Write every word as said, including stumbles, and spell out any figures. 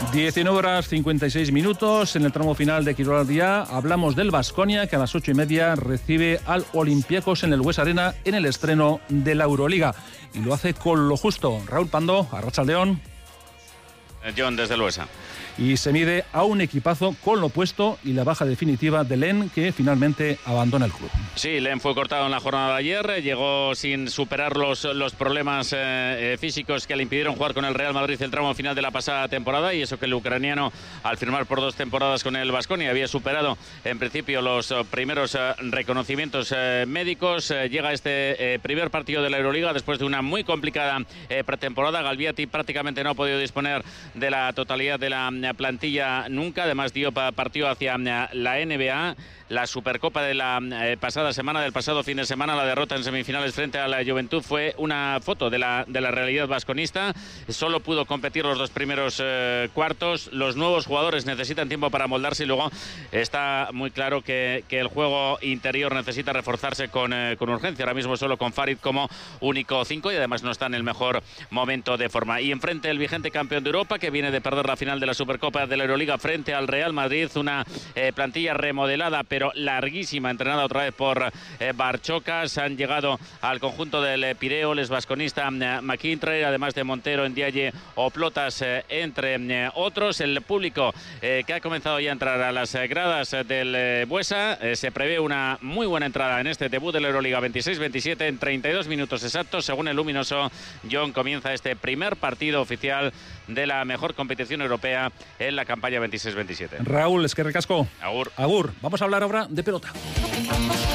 diecinueve horas cincuenta y seis minutos en el tramo final de Quirol al Día. Hablamos del Baskonia, que a las ocho y media recibe al Olympiacos en el Bues Arena en el estreno de la Euroliga. Y lo hace con lo justo. Raúl Pando, Arratsaldeon. John, desde el Buesa. Y se mide a un equipazo con lo opuesto y la baja definitiva de Len, que finalmente abandona el club. Sí, Len fue cortado en la jornada de ayer, llegó sin superar los, los problemas eh, físicos que le impidieron jugar con el Real Madrid el tramo final de la pasada temporada, y eso que el ucraniano, al firmar por dos temporadas con el Baskonia, había superado en principio los primeros eh, reconocimientos eh, médicos. Eh, llega este eh, primer partido de la Euroliga después de una muy complicada eh, pretemporada. Galviati prácticamente no ha podido disponer de la totalidad de la plantilla nunca, además dio partido hacia la N B A. La Supercopa de la eh, pasada semana, del pasado fin de semana, la derrota en semifinales frente a la Juventud fue una foto de la, de la realidad vasconista. Solo pudo competir los dos primeros eh, cuartos. Los nuevos jugadores necesitan tiempo para moldarse, y luego está muy claro que, que el juego interior necesita reforzarse con, eh, con urgencia. Ahora mismo solo con Farid como único cinco, y además no está en el mejor momento de forma. Y enfrente el vigente campeón de Europa, que viene de perder la final de la Supercopa de la Euroliga frente al Real Madrid. Una eh, plantilla remodelada, pero larguísima, entrenada otra vez por eh, Barchocas. Han llegado al conjunto del eh, Pireo, les vasconista eh, McIntyre, además de Montero, Ndiaye o Plotas, eh, entre eh, otros. El público eh, que ha comenzado ya a entrar a las eh, gradas eh, del eh, Buesa. Eh, se prevé una muy buena entrada en este debut de la Euroliga veintiséis veintisiete en treinta y dos minutos exactos. Según el luminoso, John, comienza este primer partido oficial de la mejor competición europea en la campaña veintiséis veintisiete. Raúl, es que recasco. Agur. Agur. Vamos a hablar ahora de pelota.